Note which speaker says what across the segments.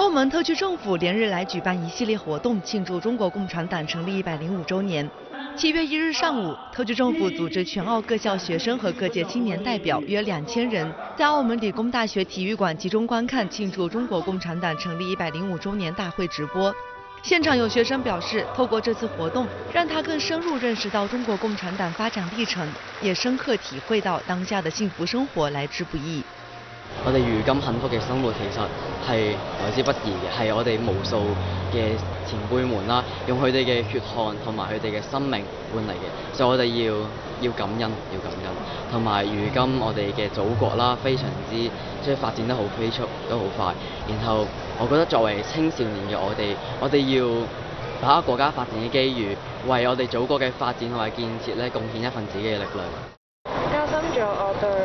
Speaker 1: 澳门特区政府连日来举办一系列活动，庆祝中国共产党成立105周年。7月1日上午，特区政府组织全澳各校学生和各界青年代表约2000人，在澳门理工大学体育馆集中观看庆祝中国共产党成立105周年大会直播。现场有学生表示，透过这次活动，让他更深入认识到中国共产党发展历程，也深刻体会到当下的幸福生活来之不易。
Speaker 2: 我哋如今幸福嘅生活其實係來之不易嘅，係我哋無數嘅前輩們啦，用佢哋嘅血汗同埋佢哋嘅生命換嚟嘅，所以我哋要感恩，同埋如今我哋嘅祖國啦，非常之即係發展得好飛速，都好快。然後我覺得作為青少年嘅我哋要把握國家發展嘅機遇，為我哋祖國嘅發展同埋建設咧貢獻一份自己嘅力量。
Speaker 3: 加深咗我對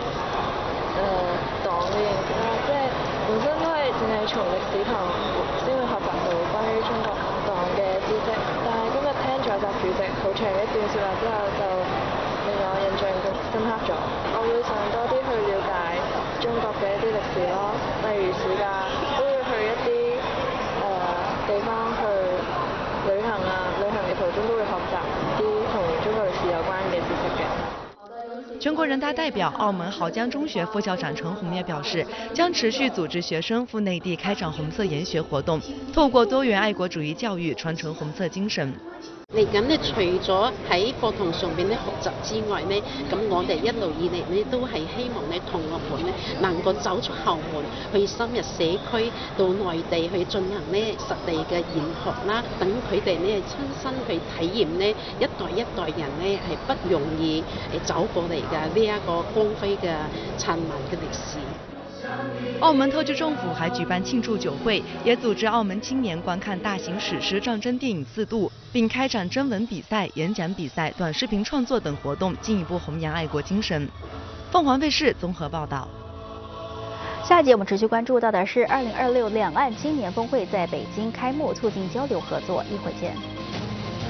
Speaker 3: 黨嘅認識啦，即係本身都係淨係從歷史堂先會學習到關於中國黨嘅知識，但係今日聽咗習主席好長一段説話之後，就令我印象更深刻咗。我會想多啲去了解中國嘅一啲歷史咯，例如暑假都會去一啲地方去旅行啊，旅行嘅途中都會學習啲同中國歷史有關嘅知識嘅。
Speaker 1: 全国人大代表、澳门濠江中学副校长陈红也表示，将持续组织学生赴内地开展红色研学活动，透过多元爱国主义教育传承红色精神。
Speaker 4: 嚟緊咧，除咗喺課堂上邊咧學習之外咧，咁我哋一路以嚟咧都係希望咧同學們咧能夠走出校門，去深入社區，到內地去進行咧實地嘅研學啦，等佢哋咧親身去體驗咧一代一代人咧係不容易走過嚟嘅呢一個光輝嘅燦爛嘅歷史。
Speaker 1: 澳门特区政府还举办庆祝酒会，也组织澳门青年观看大型史诗战争电影4度，并开展征文比赛、演讲比赛、短视频创作等活动，进一步弘扬爱国精神。凤凰卫视综合报道。
Speaker 5: 下一节我们持续关注到的是2026两岸青年峰会在北京开幕，促进交流合作。一会见。